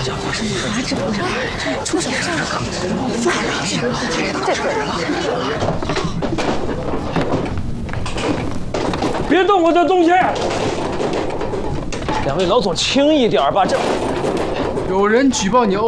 家伙是拿纸不上，出手上了，这个人了。 别动我的东西！两位老总，轻一点吧，这。 有人举报你